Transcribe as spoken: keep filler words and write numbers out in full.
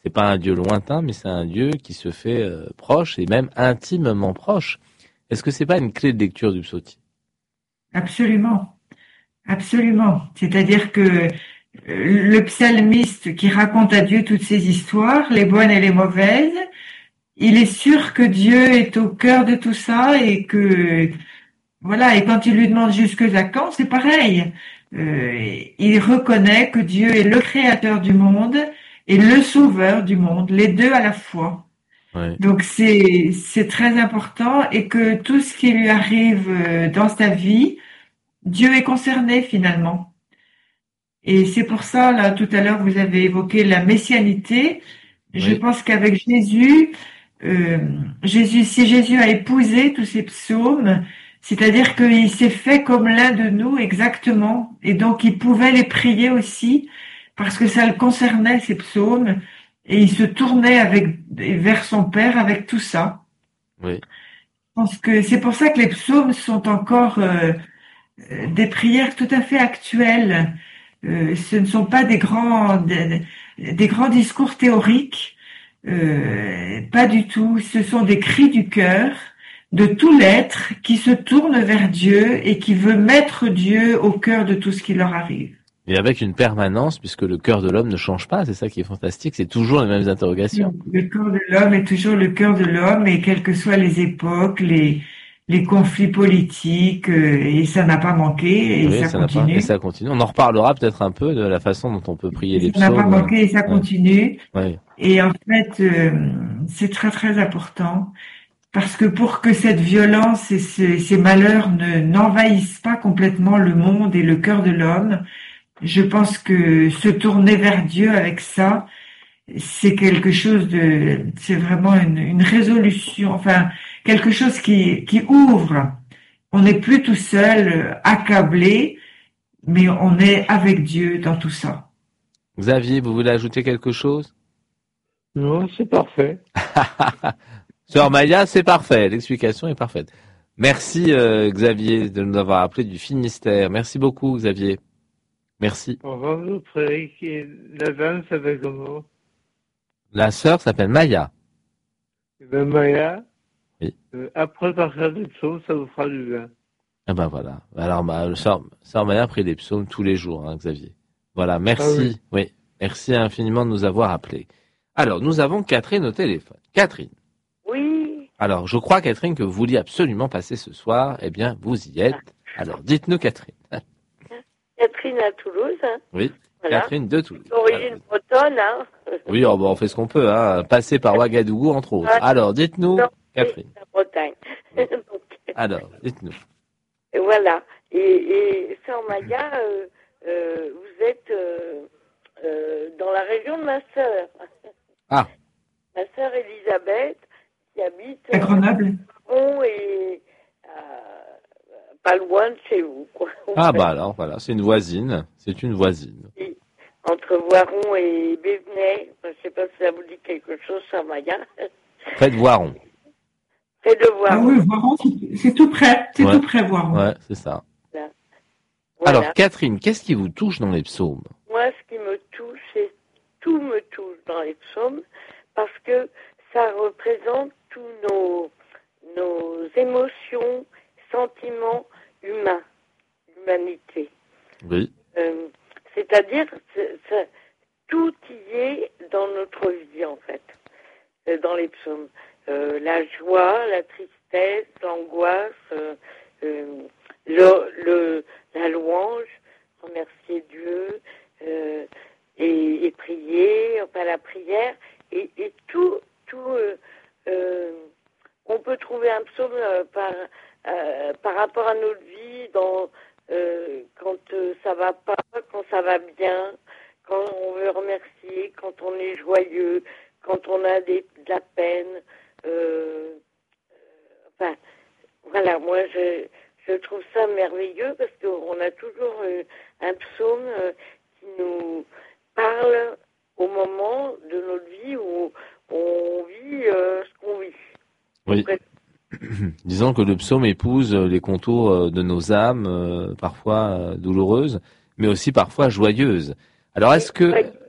C'est pas un Dieu lointain, mais c'est un Dieu qui se fait euh, proche et même intimement proche. Est-ce que c'est pas une clé de lecture du psautier? Absolument, absolument. C'est-à-dire que euh, le psalmiste qui raconte à Dieu toutes ces histoires, les bonnes et les mauvaises, il est sûr que Dieu est au cœur de tout ça et que voilà. Et quand il lui demande jusque à quand, c'est pareil. Euh, il reconnaît que Dieu est le créateur du monde et le sauveur du monde, les deux à la fois. Ouais. Donc c'est c'est très important et que tout ce qui lui arrive euh, dans sa vie, Dieu est concerné finalement. Et c'est pour ça, là, tout à l'heure, vous avez évoqué la messianité. Je Oui. pense qu'avec Jésus, euh, Jésus, si Jésus a épousé tous ces psaumes, c'est-à-dire qu'il s'est fait comme l'un de nous exactement, et donc il pouvait les prier aussi, parce que ça le concernait, ces psaumes, et il se tournait avec, vers son Père avec tout ça. Oui. Je pense que c'est pour ça que les psaumes sont encore euh, des prières tout à fait actuelles. Euh, ce ne sont pas des grands, des, des grands discours théoriques, euh, pas du tout. Ce sont des cris du cœur de tout l'être qui se tourne vers Dieu et qui veut mettre Dieu au cœur de tout ce qui leur arrive. Et avec une permanence, puisque le cœur de l'homme ne change pas, c'est ça qui est fantastique, c'est toujours les mêmes interrogations. Le cœur de l'homme est toujours le cœur de l'homme, et quelles que soient les époques, les, les conflits politiques, euh, et ça n'a pas manqué, et Oui, ça ça n'a pas, et continue. ça continue. On en reparlera peut-être un peu de la façon dont on peut prier les Ça n'a pas psaumes. manqué et ça Ouais. continue. Ouais. Et en fait, euh, c'est très très important, parce que pour que cette violence et ce- ces malheurs ne n'envahissent pas complètement le monde et le cœur de l'homme, je pense que se tourner vers Dieu avec ça, c'est quelque chose de, c'est vraiment une, une résolution, enfin quelque chose qui qui ouvre. On n'est plus tout seul, euh, accablé, mais on est avec Dieu dans tout ça. Xavier, vous voulez ajouter quelque chose? Non, c'est parfait. Sœur Maya, c'est parfait. L'explication est parfaite. Merci euh, Xavier de nous avoir appelé du Finistère. Merci beaucoup Xavier. Merci. Au revoir, vous Frédéric. Et la dame s'appelle comment? La sœur s'appelle Maya. Eh ben, Maya, Oui. euh, après partir des psaumes, ça vous fera du bien. Ah ben voilà. Alors ma sœur, sœur Maya prie les psaumes tous les jours, hein, Xavier. Voilà, merci. Ah oui. oui, merci infiniment de nous avoir appelés. Alors, nous avons Catherine au téléphone. Catherine. Oui. Alors, je crois, Catherine, que vous vouliez absolument passer ce soir. Eh bien, vous y êtes. Alors, dites-nous, Catherine. Catherine à Toulouse. Hein. Oui, Voilà. Catherine de Toulouse. D'origine bretonne. Hein. Oui, oh, bon, on fait ce qu'on peut, hein. Passer par Ouagadougou, entre autres. Ouais. Alors, dites-nous, Non, Catherine. c'est la Bretagne. Donc, Alors, dites-nous. et voilà. Et, et Sœur Maya, euh, euh, vous êtes euh, euh, dans la région de ma sœur. Ah. Ma sœur Elisabeth, qui habite À Grenoble. Voiron et euh, pas loin de chez vous. Quoi. Ah bah alors, voilà, c'est une voisine. C'est une voisine. Et entre Voiron et Bévenay, je ne sais pas si ça vous dit quelque chose, Sœur Maya. Près de Voiron. Près de Voiron. Ah oui, Voiron, c'est- c'est tout près, c'est Ouais. tout près, Voiron. Ouais, c'est ça. Voilà. Alors, Catherine, qu'est-ce qui vous touche dans les psaumes? Moi, ce qui me touche, c'est tout me touche dans les psaumes, parce que ça représente tous nos, nos émotions, sentiments humains, l'humanité. Oui. Euh, c'est-à-dire, c'est- c'est- tout y est dans notre vie, en fait, euh, dans les psaumes. Euh, la joie, la tristesse, l'angoisse, euh, euh, le, le, la louange, remercier Dieu, euh, et, et prier, enfin la prière, et, et tout, tout euh, euh, on peut trouver un psaume euh, par, euh, par rapport à notre vie, dans, euh, quand euh, ça va pas, quand ça va bien, quand on veut remercier, quand on est joyeux, quand on a des, de la peine. Euh, enfin, voilà, moi je, je trouve ça merveilleux parce qu'on a toujours euh, un psaume euh, qui nous parle au moment de notre vie où on vit euh, ce qu'on vit. Oui. Après, Disons que le psaume épouse les contours de nos âmes, euh, parfois euh, douloureuses, mais aussi parfois joyeuses. Alors, est-ce que,